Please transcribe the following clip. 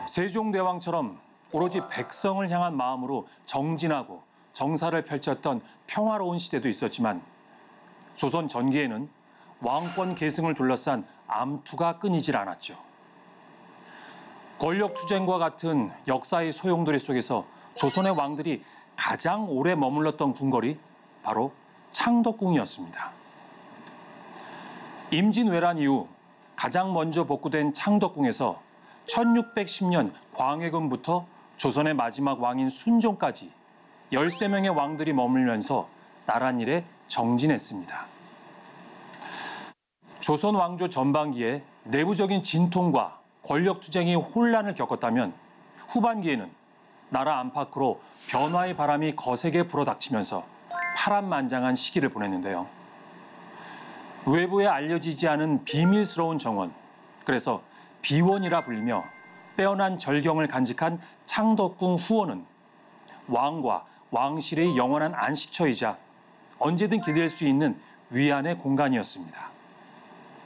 세종대왕처럼 오로지 백성을 향한 마음으로 정진하고 정사를 펼쳤던 평화로운 시대도 있었지만 조선 전기에는 왕권 계승을 둘러싼 암투가 끊이질 않았죠. 권력 투쟁과 같은 역사의 소용돌이 속에서 조선의 왕들이 가장 오래 머물렀던 궁궐이 바로 창덕궁이었습니다. 임진왜란 이후 가장 먼저 복구된 창덕궁에서 1610년 광해군부터 조선의 마지막 왕인 순종까지 13명의 왕들이 머물면서 나란 일에 정진했습니다. 조선 왕조 전반기에 내부적인 진통과 권력 투쟁이 혼란을 겪었다면 후반기에는 나라 안팎으로 변화의 바람이 거세게 불어닥치면서 파란만장한 시기를 보냈는데요. 외부에 알려지지 않은 비밀스러운 정원, 그래서 비원이라 불리며 빼어난 절경을 간직한 창덕궁 후원은 왕과 왕실의 영원한 안식처이자 언제든 기댈 수 있는 위안의 공간이었습니다.